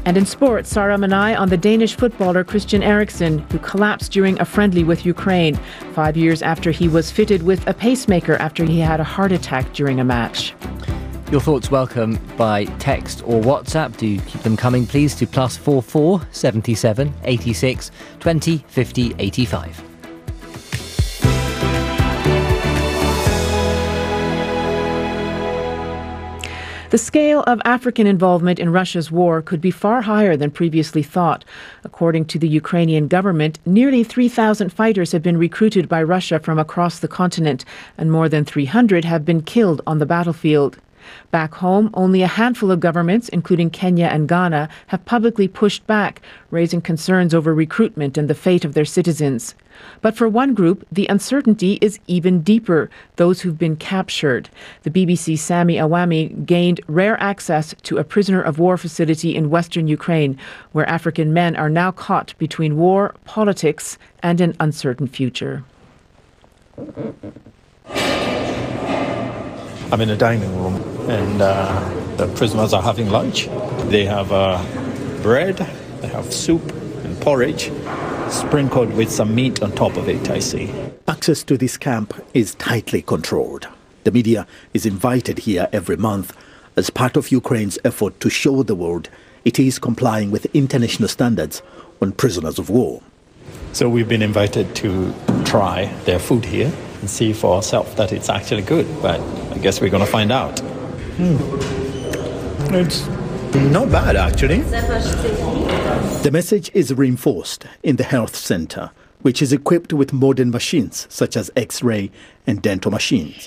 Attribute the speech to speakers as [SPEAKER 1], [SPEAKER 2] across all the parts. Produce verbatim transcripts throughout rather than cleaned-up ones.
[SPEAKER 1] And in sports, Sara Manai on the Danish footballer Christian Eriksen, who collapsed during a friendly with Ukraine, five years after he was fitted with a pacemaker after he had a heart attack during a match.
[SPEAKER 2] Your thoughts welcome by text or WhatsApp. Do keep them coming, please, to plus four four seventy seven eighty six twenty fifty eighty five.
[SPEAKER 1] The scale of African involvement in Russia's war could be far higher than previously thought. According to the Ukrainian government, nearly three thousand fighters have been recruited by Russia from across the continent, and more than three hundred have been killed on the battlefield. Back home, only a handful of governments, including Kenya and Ghana, have publicly pushed back, raising concerns over recruitment and the fate of their citizens. But for one group, the uncertainty is even deeper, those who've been captured. The B B C's Sami Awami gained rare access to a prisoner of war facility in western Ukraine, where African men are now caught between war, politics, and an uncertain future.
[SPEAKER 3] I'm in a dining room, and uh, the prisoners are having lunch. They have uh, bread, they have soup and porridge, sprinkled with some meat on top of it, I see.
[SPEAKER 4] Access to this camp is tightly controlled. The media is invited here every month as part of Ukraine's effort to show the world it is complying with international standards on prisoners of war.
[SPEAKER 3] So we've been invited to try their food here and see for ourselves that it's actually good, but I guess we're going to find out. Hmm. It's not bad, actually.
[SPEAKER 4] The message is reinforced in the health center, which is equipped with modern machines such as X-ray and dental machines.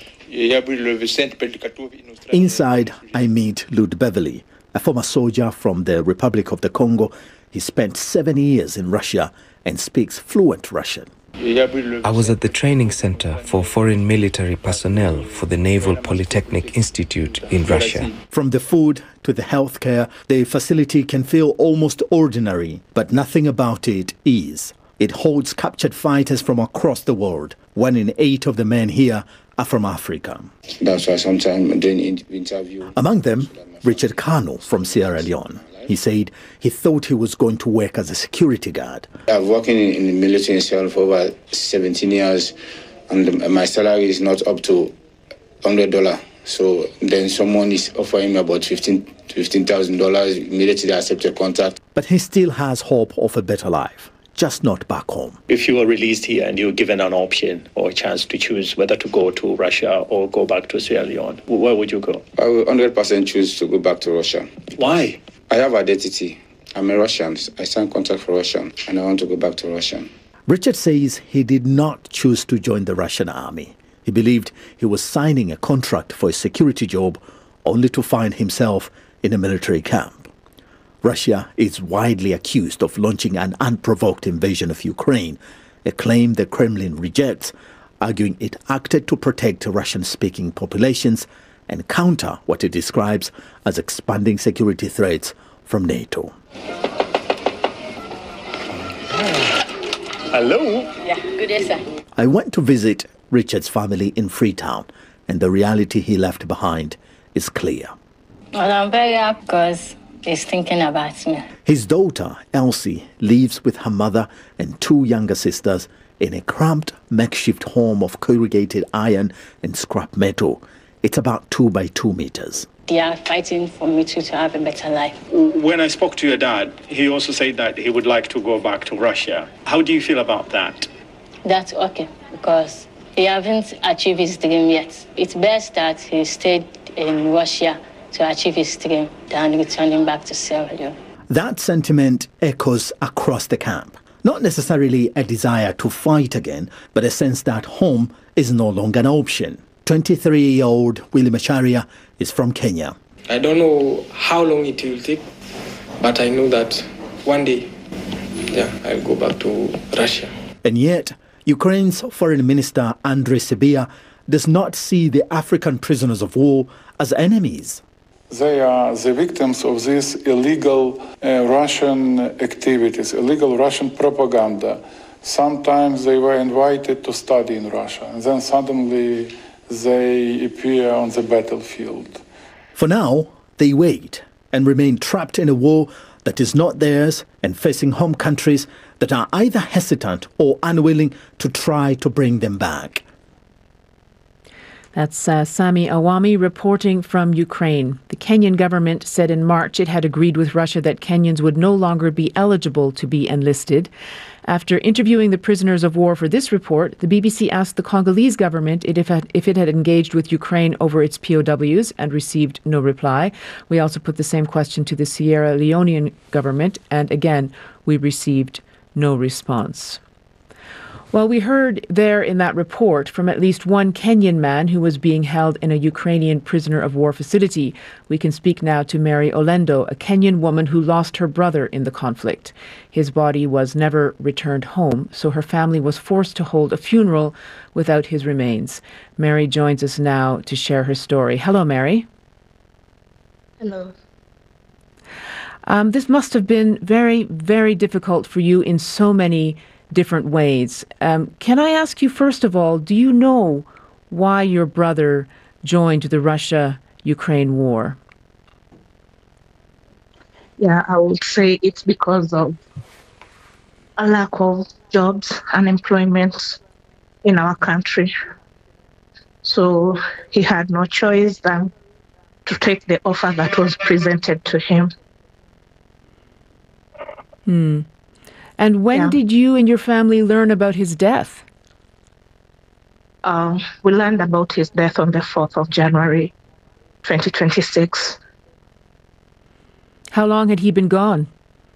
[SPEAKER 4] Inside, I meet Lud Beverly, a former soldier from the Republic of the Congo. He spent seven years in Russia and speaks fluent Russian.
[SPEAKER 5] I was at the training center for foreign military personnel for the Naval Polytechnic Institute in Russia.
[SPEAKER 4] From the food to the healthcare, the facility can feel almost ordinary, but nothing about it is. It holds captured fighters from across the world. One in eight of the men here are from Africa.
[SPEAKER 6] That's why sometimes during the interview...
[SPEAKER 4] Among them, Richard Kano from Sierra Leone. He said he thought he was going to work as a security guard.
[SPEAKER 6] I've worked in, in the military itself for over seventeen years, and the, my salary is not up to one hundred dollars. So then someone is offering me about fifteen thousand dollars, immediately I accepted contact.
[SPEAKER 4] But he still has hope of a better life, just not back home.
[SPEAKER 7] If you were released here and you were given an option or a chance to choose whether to go to Russia or go back to Sierra Leone, where would you go?
[SPEAKER 6] I would one hundred percent choose to go back to Russia.
[SPEAKER 7] Why?
[SPEAKER 6] I have identity. I'm a Russian. I signed contract for Russia, and I want to go back to Russia.
[SPEAKER 4] Richard says he did not choose to join the Russian army. He believed he was signing a contract for a security job only to find himself in a military camp. Russia is widely accused of launching an unprovoked invasion of Ukraine, a claim the Kremlin rejects, arguing it acted to protect Russian-speaking populations and counter what it describes as expanding security threats from NATO.
[SPEAKER 7] Hello?
[SPEAKER 8] Yeah, good day, sir.
[SPEAKER 4] I went to visit Richard's family in Freetown, and the reality he left behind is clear.
[SPEAKER 8] Well, I'm very happy because he's thinking about me.
[SPEAKER 4] His daughter, Elsie, lives with her mother and two younger sisters in a cramped makeshift home of corrugated iron and scrap metal. It's about two by two meters.
[SPEAKER 8] They are fighting for me to, to have a better life.
[SPEAKER 7] When I spoke to your dad, he also said that he would like to go back to Russia. How do you feel about that?
[SPEAKER 8] That's okay, because he hasn't achieved his dream yet. It's best that he stayed in Russia to achieve his dream than returning back to Sierra Leone.
[SPEAKER 4] That sentiment echoes across the camp. Not necessarily a desire to fight again, but a sense that home is no longer an option. twenty-three-year-old Willie Macharia is from Kenya.
[SPEAKER 9] I don't know how long it will take, but I know that one day, yeah, I'll go back to Russia.
[SPEAKER 4] And yet, Ukraine's Foreign Minister Andrei Sybiha does not see the African prisoners of war as enemies.
[SPEAKER 10] They are the victims of these illegal uh, Russian activities, illegal Russian propaganda. Sometimes they were invited to study in Russia, and then suddenly they appear on the battlefield.
[SPEAKER 4] For now, they wait and remain trapped in a war that is not theirs and facing home countries that are either hesitant or unwilling to try to bring them back.
[SPEAKER 1] That's uh, Sami Awami reporting from Ukraine. The Kenyan government said in March it had agreed with Russia that Kenyans would no longer be eligible to be enlisted. After interviewing the prisoners of war for this report, the B B C asked the Congolese government if it, if it had engaged with Ukraine over its P O Ws and received no reply. We also put the same question to the Sierra Leonean government, and again, we received no response. Well, we heard there in that report from at least one Kenyan man who was being held in a Ukrainian prisoner of war facility. We can speak now to Mary Olendo, a Kenyan woman who lost her brother in the conflict. His body was never returned home, so her family was forced to hold a funeral without his remains. Mary joins us now to share her story. Hello, Mary.
[SPEAKER 11] Hello.
[SPEAKER 1] Um, this must have been very, very difficult for you in so many different ways. Um, can I ask you, first of all, do you know why your brother joined the Russia-Ukraine war?
[SPEAKER 11] Yeah, I would say it's because of a lack of jobs, unemployment in our country. So he had no choice than to take the offer that was presented to him.
[SPEAKER 1] Hmm. And when
[SPEAKER 11] Yeah.
[SPEAKER 1] did you and your family learn about his death?
[SPEAKER 11] Um, we learned about his death on the fourth of January, twenty twenty-six.
[SPEAKER 1] How long had he been gone?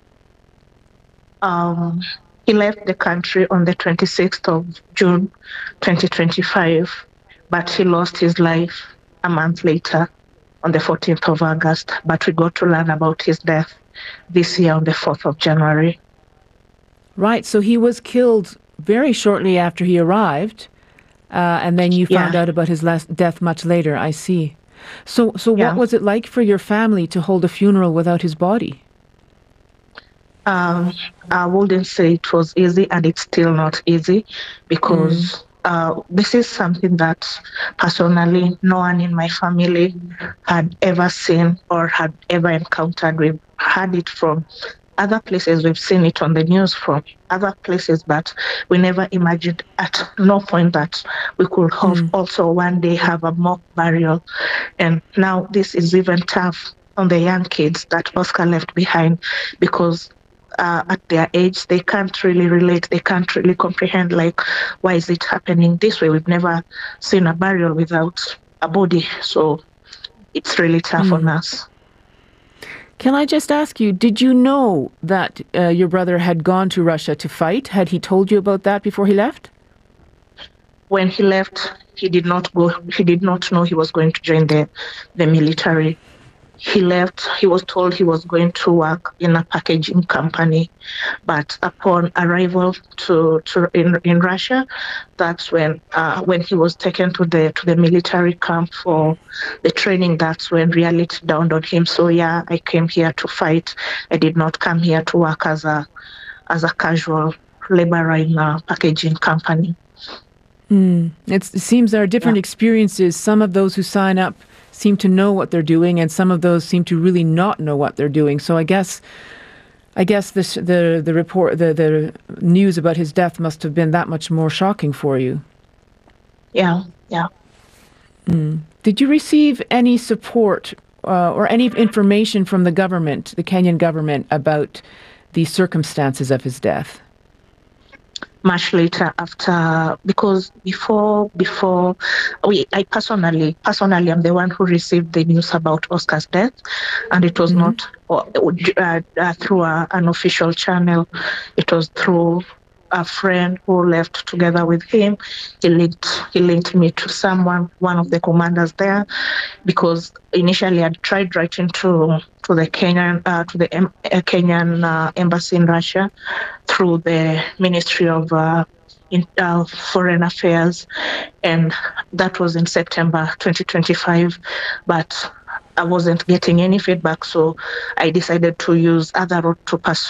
[SPEAKER 11] Um, he left the country on the twenty-sixth of June, twenty twenty-five, but he lost his life a month later on the fourteenth of August. But we got to learn about his death this year on the fourth of January.
[SPEAKER 1] Right, so he was killed very shortly after he arrived, uh, and then you found
[SPEAKER 11] Yeah.
[SPEAKER 1] out about his last death much later. I see. So, so
[SPEAKER 11] Yeah.
[SPEAKER 1] what was it like for your family to hold a funeral without his body?
[SPEAKER 11] Um, I wouldn't say it was easy, and it's still not easy, because uh, this is something that personally no one in my family had ever seen or had ever encountered. We've heard it from other places, we've seen it on the news from other places, but we never imagined at no point that we could have
[SPEAKER 1] Mm.
[SPEAKER 11] also one day have a mock burial. And now this is even tough on the young kids that Oscar left behind, because uh, at their age, they can't really relate, they can't really comprehend, like, why is it happening this way? We've never seen a burial without a body, so it's really tough
[SPEAKER 1] Mm.
[SPEAKER 11] on us.
[SPEAKER 1] Can I just ask you, did you know that uh, your brother had gone to Russia to fight? Had he told you about that before he left?
[SPEAKER 11] When he left, he did not go, he did not know he was going to join the, the military. He left, he was told he was going to work in a packaging company, but upon arrival to, to in, in Russia, that's when uh, when he was taken to the to the military camp for the training. That's when reality dawned on him. So yeah, I came here to fight. I did not come here to work as a as a casual laborer in a packaging company.
[SPEAKER 1] Mm. It's, it seems there are different
[SPEAKER 11] Yeah.
[SPEAKER 1] experiences. Some of those who sign up seem to know what they're doing, and some of those seem to really not know what they're doing. So I guess, I guess this, the the report, the the news about his death must have been that much more shocking for you.
[SPEAKER 11] Yeah, yeah.
[SPEAKER 1] Mm. Did you receive any support uh, or any information from the government, the Kenyan government, about the circumstances of his death?
[SPEAKER 11] Much later, after, because before before we I personally personally I'm the one who received the news about Oscar's death, and it was
[SPEAKER 1] Mhm.
[SPEAKER 11] not uh, uh, through a, an official channel. It was through a friend who left together with him. He linked he linked me to someone, one of the commanders there, because initially I'd tried writing to to the Kenyan uh, to the em- uh, Kenyan uh, embassy in Russia through the Ministry of uh, in, uh, Foreign Affairs, and that was in September twenty twenty-five, but I wasn't getting any feedback, so I decided to use other route to pursue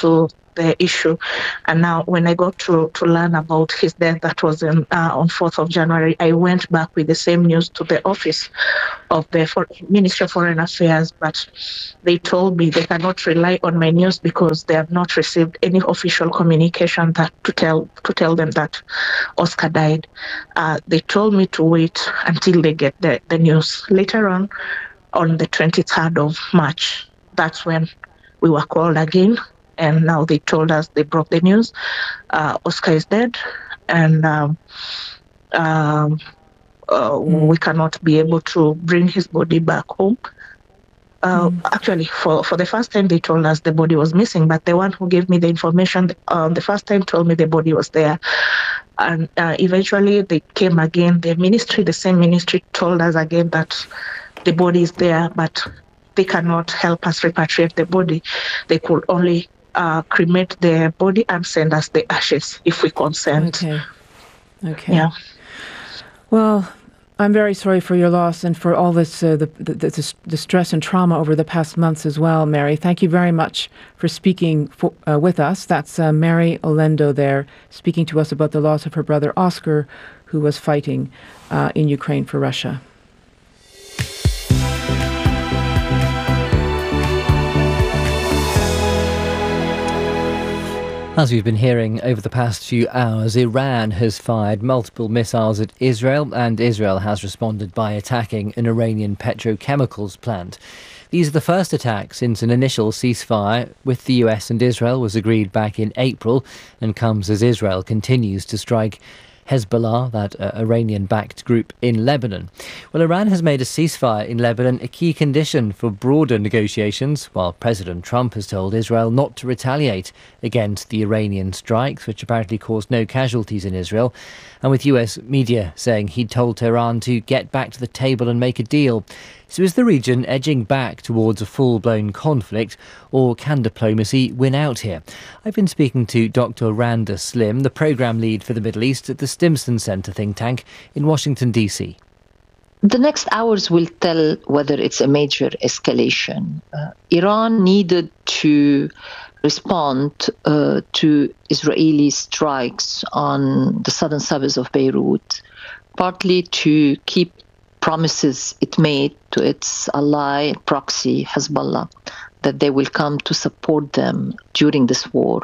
[SPEAKER 11] the issue. And now when I got to, to learn about his death, that was in, uh, on fourth of January, I went back with the same news to the office of the For- Ministry of Foreign Affairs, but they told me they cannot rely on my news because they have not received any official communication that to tell to tell them that Oscar died. Uh, they told me to wait until they get the, the news. Later on, on the twenty-third of March, that's when we were called again, and now they told us, they broke the news, uh, Oscar is dead, and um, um, uh, mm. we cannot be able to bring his body back home. Uh, mm. Actually, for, for the first time, they told us the body was missing, but the one who gave me the information uh, the first time told me the body was there. And uh, eventually they came again. The ministry, the same ministry, told us again that the body is there, but they cannot help us repatriate the body. They could only uh, cremate the body and send us the ashes if we consent.
[SPEAKER 1] Okay. Okay.
[SPEAKER 11] Yeah.
[SPEAKER 1] Well, I'm very sorry for your loss and for all this, uh, the, the, the, the stress and trauma over the past months as well, Mary. Thank you very much for speaking for, uh, with us. That's uh, Mary Olendo there, speaking to us about the loss of her brother Oscar, who was fighting uh, in Ukraine for Russia.
[SPEAKER 2] As we've been hearing over the past few hours, Iran has fired multiple missiles at Israel, and Israel has responded by attacking an Iranian petrochemicals plant. These are the first attacks since an initial ceasefire with the U S and Israel was agreed back in April, and comes as Israel continues to strike Hezbollah, that uh, Iranian-backed group in Lebanon. Well, Iran has made a ceasefire in Lebanon a key condition for broader negotiations, while President Trump has told Israel not to retaliate against the Iranian strikes, which apparently caused no casualties in Israel, and with U S media saying he'd told Tehran to get back to the table and make a deal. So is the region edging back towards a full-blown conflict, or can diplomacy win out here? I've been speaking to Doctor Randa Slim, the programme lead for the Middle East at the Stimson Center think tank in Washington, D C.
[SPEAKER 12] The next hours will tell whether it's a major escalation. Uh, Iran needed to respond uh, to Israeli strikes on the southern suburbs of Beirut, partly to keep promises it made to its ally proxy Hezbollah that they will come to support them during this war.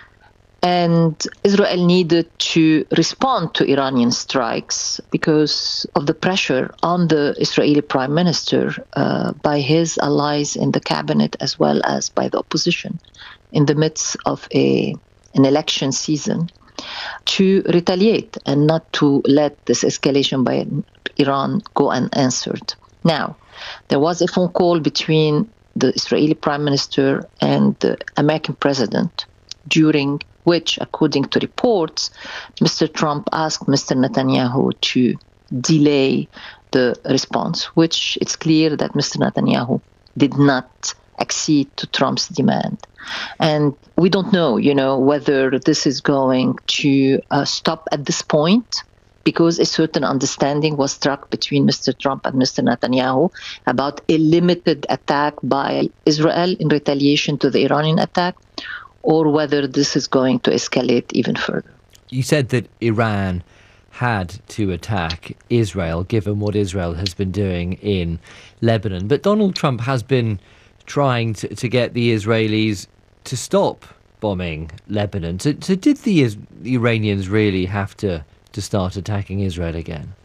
[SPEAKER 12] And Israel needed to respond to Iranian strikes because of the pressure on the Israeli prime minister uh, by his allies in the cabinet as well as by the opposition in the midst of a an election season, to retaliate and not to let this escalation by Iran go unanswered. Now, there was a phone call between the Israeli prime minister and the American president, during which, according to reports, Mister Trump asked Mister Netanyahu to delay the response, which it's clear that Mister Netanyahu did not accede to Trump's demand. And we don't know, you know, whether this is going to uh, stop at this point, because a certain understanding was struck between Mister Trump and Mister Netanyahu about a limited attack by Israel in retaliation to the Iranian attack, or whether this is going to escalate even further.
[SPEAKER 2] You said that Iran had to attack Israel, given what Israel has been doing in Lebanon. But Donald Trump has been trying to, to get the Israelis to stop bombing Lebanon. So, so did the, the Iranians really have to, to start attacking Israel again?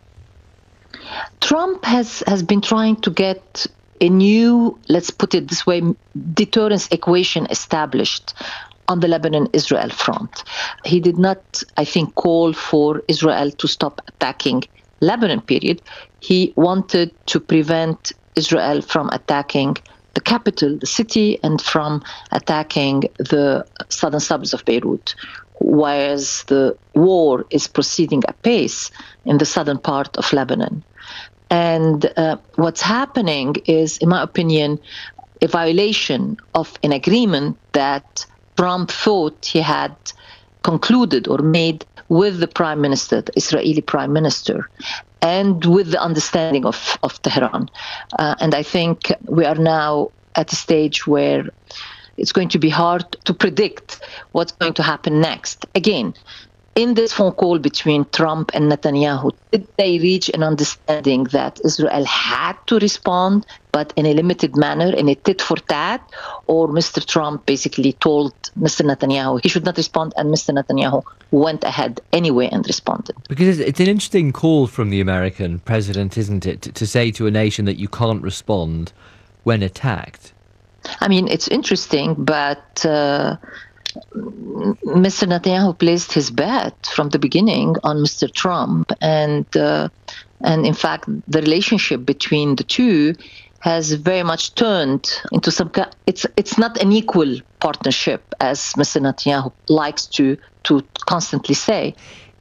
[SPEAKER 12] Trump has, has been trying to get a new, let's put it this way, deterrence equation established on the Lebanon-Israel front. He did not, I think, call for Israel to stop attacking Lebanon, period. He wanted to prevent Israel from attacking the capital, the city, and from attacking the southern suburbs of Beirut, whereas the war is proceeding apace in the southern part of Lebanon. And uh, what's happening is, in my opinion, a violation of an agreement that Trump thought he had concluded or made with the prime minister, the Israeli prime minister, and with the understanding of, of Tehran. Uh, and I think we are now at a stage where it's going to be hard to predict what's going to happen next. Again, in this phone call between Trump and Netanyahu, did they reach an understanding that Israel had to respond, but in a limited manner, in a tit for tat? Or Mister Trump basically told Mister Netanyahu he should not respond, and Mister Netanyahu went ahead anyway and responded?
[SPEAKER 2] Because it's an interesting call from the American president, isn't it, to, to say to a nation that you can't respond when attacked?
[SPEAKER 12] I mean, it's interesting, but Uh, Mister Netanyahu placed his bet from the beginning on Mister Trump, and uh, and in fact, the relationship between the two has very much turned into some. It's it's not an equal partnership, as Mister Netanyahu likes to to constantly say.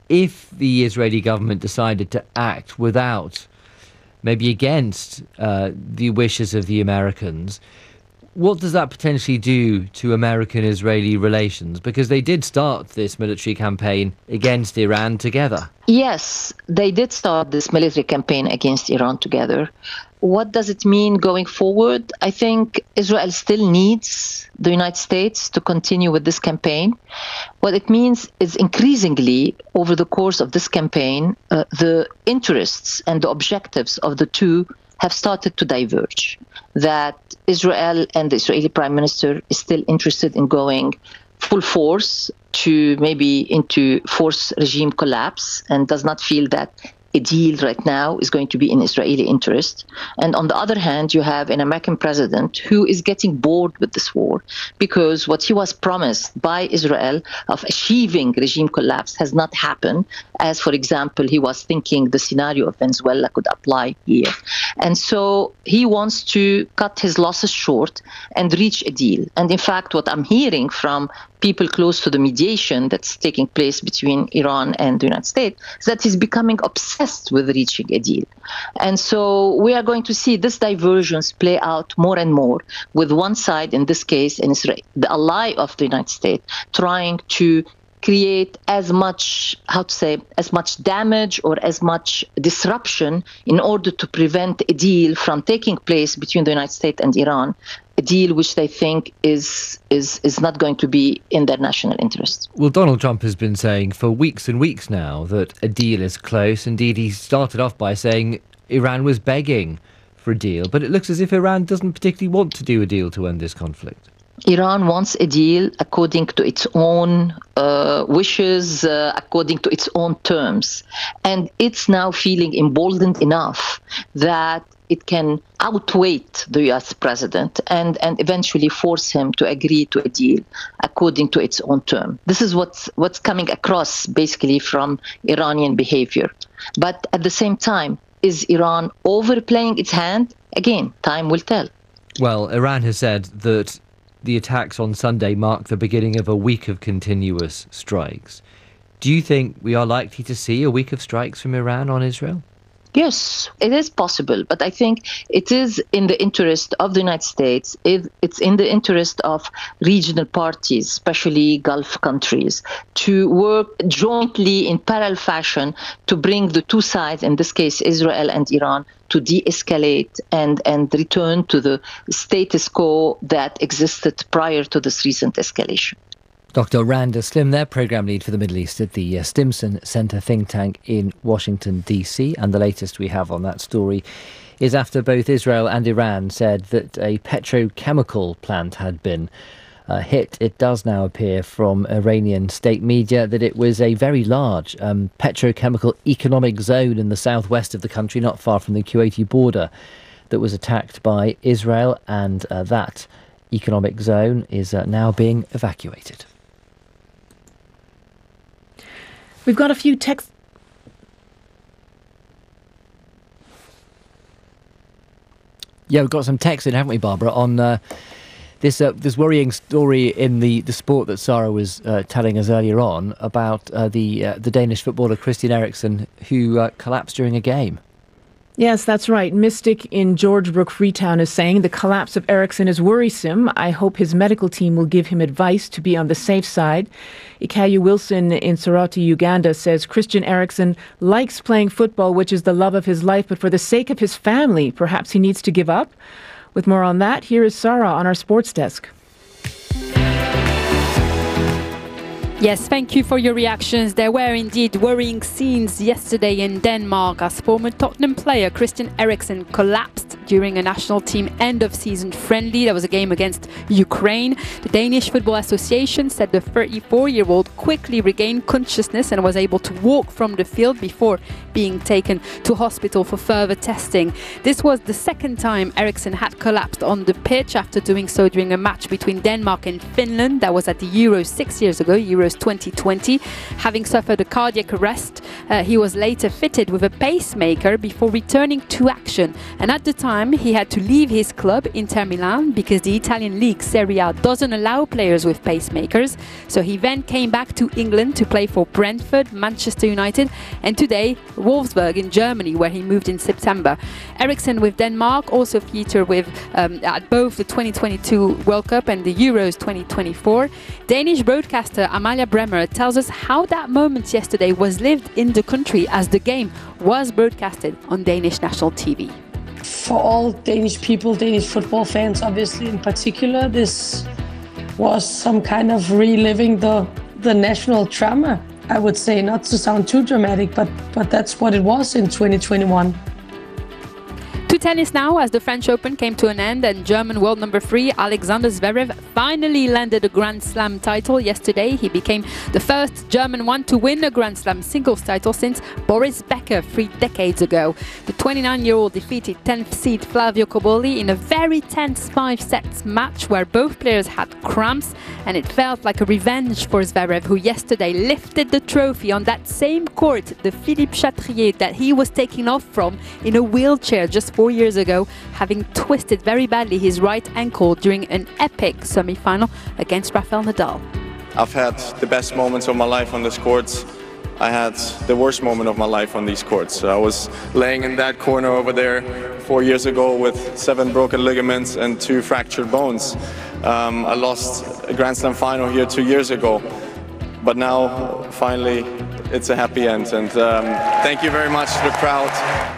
[SPEAKER 2] If the Israeli government decided to act without, maybe against uh, the wishes of the Americans, what does that potentially do to American-Israeli relations? Because they did start this military campaign against Iran together.
[SPEAKER 12] Yes, they did start this military campaign against Iran together. What does it mean going forward? I think Israel still needs the United States to continue with this campaign. What it means is increasingly, over the course of this campaign, uh, the interests and the objectives of the two have started to diverge. That Israel and the Israeli Prime Minister is still interested in going full force to maybe into force regime collapse, and does not feel that a deal right now is going to be in Israeli interest. And on the other hand, you have an American president who is getting bored with this war, because what he was promised by Israel of achieving regime collapse has not happened, as, for example, he was thinking the scenario of Venezuela could apply here. And so he wants to cut his losses short and reach a deal. And in fact, what I'm hearing from people close to the mediation that's taking place between Iran and the United States is that he's becoming obsessed with reaching a deal. And so we are going to see this divergence play out more and more, with one side, in this case, in Israel, the ally of the United States, trying to create as much, how to say, as much damage or as much disruption in order to prevent a deal from taking place between the United States and Iran, a deal which they think is is is not going to be in their national interest.
[SPEAKER 2] Well, Donald Trump has been saying for weeks and weeks now that a deal is close. Indeed, he started off by saying Iran was begging for a deal, but it looks as if Iran doesn't particularly want to do a deal to end this conflict.
[SPEAKER 12] Iran wants a deal according to its own uh, wishes, uh, according to its own terms. And it's now feeling emboldened enough that it can outweigh the U S president and, and eventually force him to agree to a deal according to its own term. This is what's, what's coming across basically from Iranian behavior. But at the same time, is Iran overplaying its hand? Again, time will tell.
[SPEAKER 2] Well, Iran has said that the attacks on Sunday mark the beginning of a week of continuous strikes. Do you think we are likely to see a week of strikes from Iran on Israel?
[SPEAKER 12] Yes, it is possible, but I think it is in the interest of the United States, it's in the interest of regional parties, especially Gulf countries, to work jointly in parallel fashion to bring the two sides, in this case Israel and Iran, to de-escalate and, and return to the status quo that existed prior to this recent escalation.
[SPEAKER 2] Doctor Randa Slim there, Programme Lead for the Middle East at the uh, Stimson Centre think tank in Washington, D C. And the latest we have on that story is after both Israel and Iran said that a petrochemical plant had been uh, hit. It does now appear from Iranian state media that it was a very large um, petrochemical economic zone in the southwest of the country, not far from the Kuwaiti border, that was attacked by Israel. And uh, that economic zone is uh, now being evacuated.
[SPEAKER 1] We've got a few texts.
[SPEAKER 2] Yeah, we've got some texts in, haven't we, Barbara, on uh, this uh, this worrying story in the, the sport that Sarah was uh, telling us earlier on about uh, the uh, the Danish footballer Christian Eriksen, who uh, collapsed during a game.
[SPEAKER 1] Yes, that's right. Mystic in George Brook, Freetown is saying the collapse of Eriksen is worrisome. I hope his medical team will give him advice to be on the safe side. Ikayu Wilson in Soroti, Uganda says Christian Eriksen likes playing football, which is the love of his life, but for the sake of his family, perhaps he needs to give up. With more on that, here is Sarah on our sports desk.
[SPEAKER 13] Yes, thank you for your reactions. There were indeed worrying scenes yesterday in Denmark as former Tottenham player Christian Eriksen collapsed during a national team end-of-season friendly. There was a game against Ukraine. The Danish Football Association said the thirty-four-year-old quickly regained consciousness and was able to walk from the field before being taken to hospital for further testing. This was the second time Eriksen had collapsed on the pitch after doing so during a match between Denmark and Finland. That was at the Euros six years ago, Euros twenty twenty. Having suffered a cardiac arrest, uh, he was later fitted with a pacemaker before returning to action. And at the time, he had to leave his club, Inter Milan, because the Italian league Serie A doesn't allow players with pacemakers. So he then came back to England to play for Brentford, Manchester United, and today Wolfsburg in Germany, where he moved in September. Eriksen with Denmark also featured with um, at both the twenty twenty-two World Cup and the Euros twenty twenty-four. Danish broadcaster Amalia Bremer tells us how that moment yesterday was lived in the country as the game was broadcasted on Danish national T V.
[SPEAKER 14] For all Danish people, Danish football fans obviously in particular, this was some kind of reliving the the national trauma. I would say, not to sound too dramatic, but but that's what it was in twenty twenty-one.
[SPEAKER 13] To tennis now, as the French Open came to an end and German world number three Alexander Zverev finally landed a Grand Slam title yesterday. He became the first German one to win a Grand Slam singles title since Boris Becker three decades ago. The twenty-nine-year-old defeated tenth seed Flavio Cobolli in a very tense five-sets match where both players had cramps, and it felt like a revenge for Zverev, who yesterday lifted the trophy on that same court, the Philippe Chatrier, that he was taken off from in a wheelchair just four years ago, having twisted very badly his right ankle during an epic semi-final against Rafael Nadal.
[SPEAKER 15] I've had the best moments of my life on this court. I had the worst moment of my life on these courts. I was laying in that corner over there four years ago with seven broken ligaments and two fractured bones. Um, I lost a Grand Slam final here two years ago, but now finally it's a happy end, and um, thank you very much to the crowd.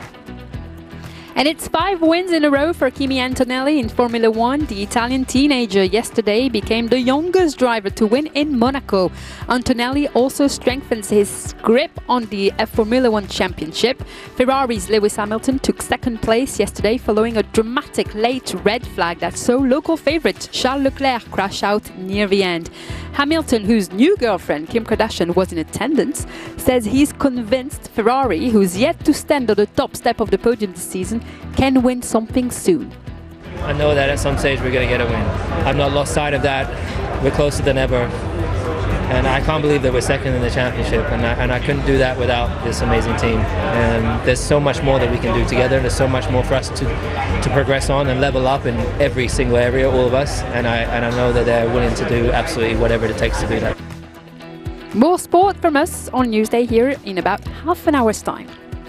[SPEAKER 13] And it's five wins in a row for Kimi Antonelli in Formula One. The Italian teenager yesterday became the youngest driver to win in Monaco. Antonelli also strengthens his grip on the Formula One championship. Ferrari's Lewis Hamilton took second place yesterday following a dramatic late red flag that saw local favourite Charles Leclerc crash out near the end. Hamilton, whose new girlfriend Kim Kardashian was in attendance, says he's convinced Ferrari, who's yet to stand on the top step of the podium this season, can win something soon.
[SPEAKER 16] I know that at some stage we're going to get a win. I've not lost sight of that. We're closer than ever. And I can't believe that we're second in the championship. And I, and I couldn't do that without this amazing team. And there's so much more that we can do together. There's so much more for us to, to progress on and level up in every single area, all of us. And I, and I know that they're willing to do absolutely whatever it takes to do that.
[SPEAKER 13] More sport from us on Newsday here in about half an hour's time.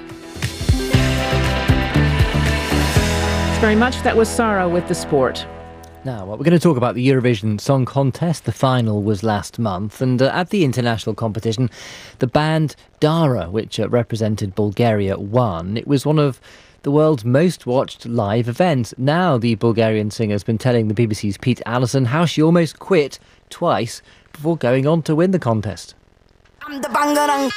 [SPEAKER 1] Very much. That was Sarah with the sport.
[SPEAKER 2] Now, well, we're going to talk about the Eurovision Song Contest. The final was last month, and uh, at the international competition, the band Dara, which uh, represented Bulgaria, won. It was one of the world's most watched live events. Now, the Bulgarian singer has been telling the B B C's Pete Allison how she almost quit twice before going on to win the contest.
[SPEAKER 17] I'm the bangarang.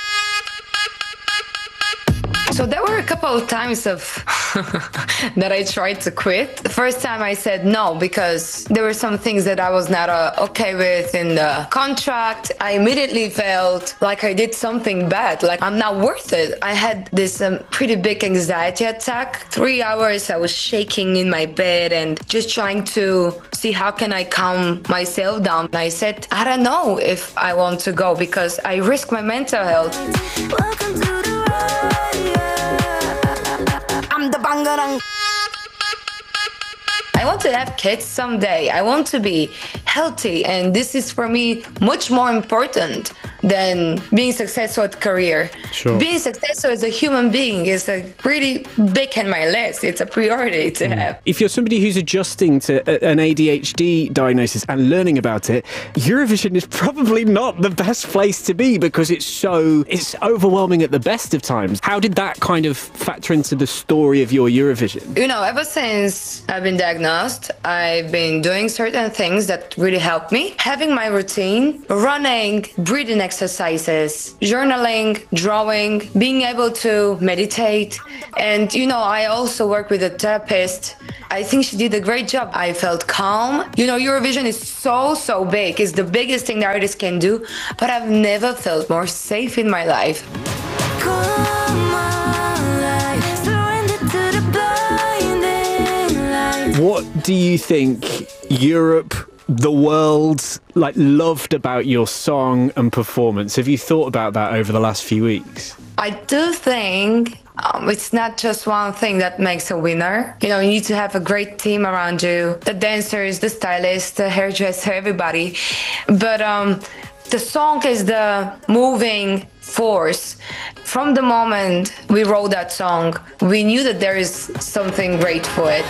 [SPEAKER 17] So there were a couple of times of that I tried to quit. The first time I said no because there were some things that I was not uh, okay with in the contract. I immediately felt like I did something bad, like I'm not worth it. I had this um, pretty big anxiety attack. Three hours I was shaking in my bed and just trying to see how can I calm myself down. I said, I don't know if I want to go because I risk my mental health. Welcome to the the bangarang. I want to have kids someday. I want to be healthy, and this is for me much more important than being successful at career.
[SPEAKER 18] Sure.
[SPEAKER 17] Being successful as a human being is a really big in my list. It's a priority to mm. have.
[SPEAKER 18] If you're somebody who's adjusting to a, an A D H D diagnosis and learning about it, Eurovision is probably not the best place to be because it's so it's overwhelming at the best of times. How did that kind of factor into the story of your Eurovision?
[SPEAKER 17] You know, ever since I've been diagnosed, I've been doing certain things that really helped me. Having my routine, running, breathing exercises, journaling, drawing, being able to meditate. And, you know, I also work with a therapist. I think she did a great job. I felt calm. You know, Eurovision is so, so big. It's the biggest thing that artists can do, but I've never felt more safe in my life.
[SPEAKER 18] What do you think Europe, the world, like loved about your song and performance? Have you thought about that over the last few weeks?
[SPEAKER 17] I do think um, it's not just one thing that makes a winner. You know, you need to have a great team around you, the dancers, the stylist, the hairdresser, everybody. But um, the song is the moving force. From the moment we wrote that song, we knew that there is something great for it.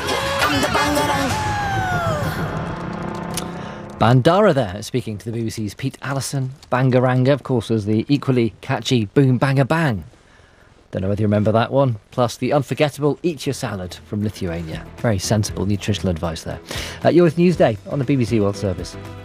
[SPEAKER 2] Bandara there, speaking to the B B C's Pete Allison. Bangaranga, of course, was the equally catchy Boom Banga Bang. Don't know whether you remember that one. Plus the unforgettable Eat Your Salad from Lithuania. Very sensible nutritional advice there. Uh, you're with Newsday on the B B C World Service.